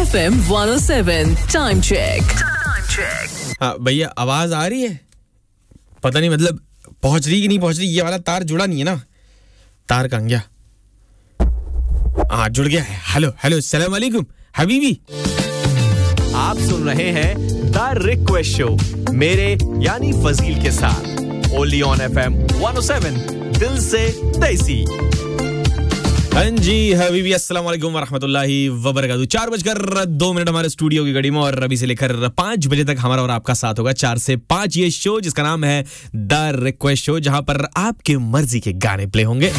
FM 107 time check. हाँ भैया, आवाज आ रही है? पता नहीं मतलब पहुंच रही कि नहीं पहुंच रही। ये वाला तार जुड़ा नहीं है ना। तार कहाँ गया? हाँ, जुड़ गया है। हेलो हेलो, सलाम वालेकुम हबीबी। आप सुन रहे हैं द रिक्वेस्ट शो मेरे यानी फजील के साथ ओनली ऑन FM 107 दिल से देसी। हाँ जी हबीबी, अस्सलाम वालेकुम वरहमतुल्लाहि वबरकातुहू। 4:02 हमारे स्टूडियो की घड़ी में और अभी से लेकर 5 बजे तक हमारा और आपका साथ होगा 4 से 5। ये शो जिसका नाम है द रिक्वेस्ट शो, जहां पर आपके मर्जी के गाने प्ले होंगे।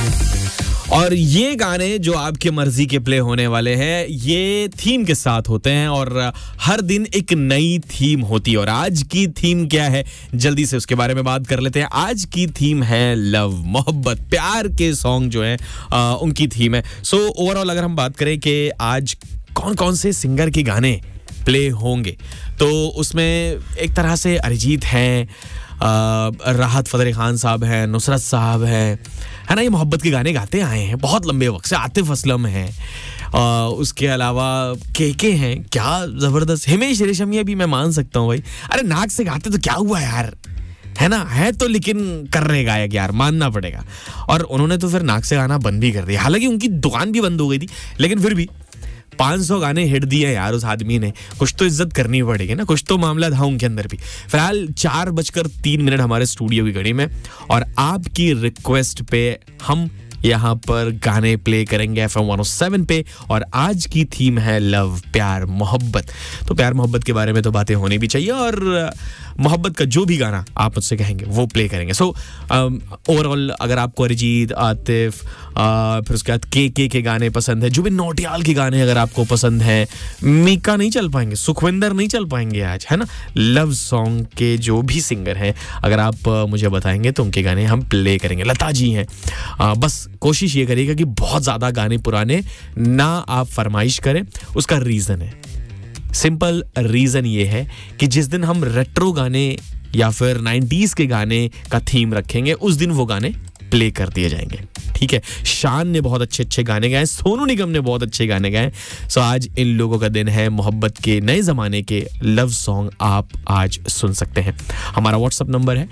और ये गाने जो आपके मर्जी के प्ले होने वाले हैं ये थीम के साथ होते हैं और हर दिन एक नई थीम होती है। और आज की थीम क्या है, जल्दी से उसके बारे में बात कर लेते हैं। आज की थीम है लव, मोहब्बत, प्यार के सॉन्ग जो हैं उनकी थीम है। सो ओवरऑल अगर हम बात करें कि आज कौन कौन से सिंगर के गाने प्ले होंगे, तो उसमें एक तरह से अरिजीत हैं, राहत फतेह खान साहब हैं, नुसरत साहब है ना, ये मोहब्बत के गाने गाते आए हैं बहुत लंबे वक्त से। आतिफ असलम हैं, उसके अलावा के हैं, क्या जबरदस्त। हिमेश रेशमिया भी मैं मान सकता हूँ भाई। अरे नाक से गाते तो क्या हुआ यार, है ना, है तो लेकिन कर रहे गायक यार, मानना पड़ेगा। और उन्होंने तो फिर नाक से गाना बंद भी कर दिया, हालांकि उनकी दुकान भी बंद हो गई थी, लेकिन फिर भी 500 गाने हिट दिए यार उस आदमी ने। कुछ तो इज्जत करनी पड़ेगी ना, कुछ तो मामला था उनके अंदर भी। फिलहाल 4:03 हमारे स्टूडियो की घड़ी में और आपकी रिक्वेस्ट पे हम यहाँ पर गाने प्ले करेंगे FM 107 पे। और आज की थीम है लव, प्यार मोहब्बत। तो प्यार मोहब्बत के बारे में तो बातें होनी भी चाहिए और मोहब्बत का जो भी गाना आप मुझसे कहेंगे वो प्ले करेंगे। सो ओवरऑल अगर आपको अरिजीत, आतिफ, फिर उसके बाद के गाने पसंद है, जुबिन नौटियाल के गाने अगर आपको पसंद हैं, मीका नहीं चल पाएंगे, सुखविंदर नहीं चल पाएंगे आज, है ना, लव सॉन्ग के जो भी सिंगर हैं अगर आप मुझे बताएंगे तो उनके गाने हम प्ले करेंगे। लता जी हैं, बस कोशिश ये करिएगा कि बहुत ज़्यादा गाने पुराने ना आप फरमाइश करें। उसका रीज़न है, सिंपल रीज़न ये है कि जिस दिन हम रेट्रो गाने या फिर 90s के गाने का थीम रखेंगे उस दिन वो गाने प्ले कर दिए जाएंगे, ठीक है। शान ने बहुत अच्छे अच्छे गाने गाए, सोनू निगम ने बहुत अच्छे गाने गाए। सो आज इन लोगों का दिन है, मोहब्बत के नए ज़माने के लव सॉन्ग आप आज सुन सकते हैं। हमारा व्हाट्सअप नंबर है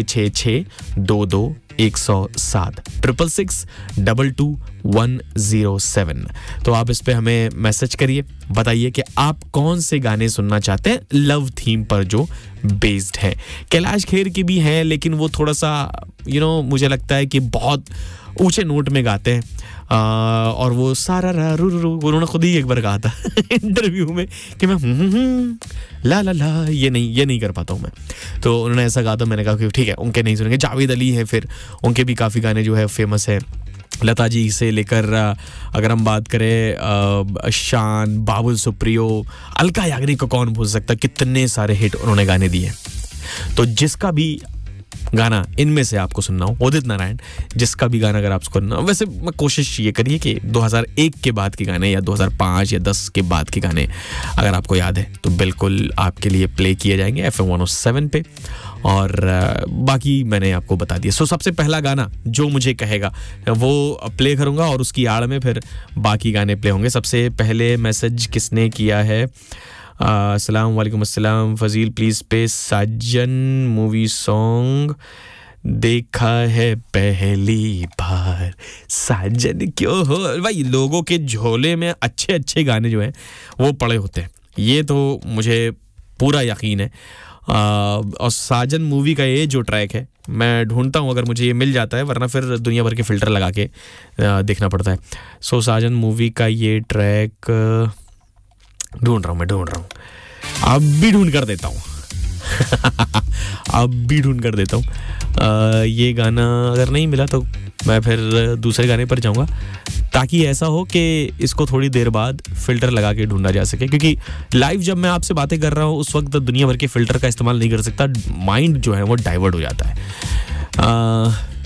66622 66622 तो आप इस पे हमें मैसेज करिए, बताइए कि आप कौन से गाने सुनना चाहते हैं लव थीम पर जो बेस्ड है। कैलाश खेर की भी हैं, लेकिन वो थोड़ा सा मुझे लगता है कि बहुत ऊंचे नोट में गाते हैं। और वो सारा उन्होंने खुद ही एक बार कहा था इंटरव्यू में कि मैं ला ला ला ये नहीं कर पाता हूँ मैं। तो उन्होंने ऐसा कहा था, मैंने कहा कि ठीक है उनके नहीं सुनेंगे। जावेद अली है, फिर उनके भी काफ़ी गाने जो है फेमस है। लता जी से लेकर अगर हम बात करें शान, बाबुल सुप्रियो, अलका याग्निक को कौन भूल सकता, कितने सारे हिट उन्होंने गाने दिए। तो जिसका भी गाना इनमें से आपको सुनना हो, उदित नारायण, जिसका भी गाना अगर आपको सुनना हो, वैसे मैं कोशिश ये करिए कि 2001 के बाद के गाने या 2005 या 10 के बाद के गाने अगर आपको याद है तो बिल्कुल आपके लिए प्ले किए जाएंगे FM 107 पे। और बाकी मैंने आपको बता दिया। सो सबसे पहला गाना जो मुझे कहेगा वो प्ले करूँगा और उसकी आड़ में फिर बाकी गाने प्ले होंगे। सबसे पहले मैसेज किसने किया है? अस्सलाम वालेकुम, अस्सलाम फजील, प्लीज़ पे साजन मूवी सॉन्ग देखा है पहली बार। साजन क्यों हो भाई, लोगों के झोले में अच्छे अच्छे गाने जो हैं वो पड़े होते हैं, ये तो मुझे पूरा यकीन है। और साजन मूवी का ये जो ट्रैक है मैं ढूंढता हूँ अगर मुझे ये मिल जाता है, वरना फिर दुनिया भर के फ़िल्टर लगा के देखना पड़ता है। सो साजन मूवी का ये ट्रैक ढूंढ रहा हूँ, अब भी ढूंढ कर देता हूँ ये गाना अगर नहीं मिला तो मैं फिर दूसरे गाने पर जाऊंगा, ताकि ऐसा हो कि इसको थोड़ी देर बाद फिल्टर लगा के ढूंढा जा सके। क्योंकि लाइव जब मैं आपसे बातें कर रहा हूँ उस वक्त दुनिया भर के फिल्टर का इस्तेमाल नहीं कर सकता, माइंड जो है वो डाइवर्ट हो जाता है।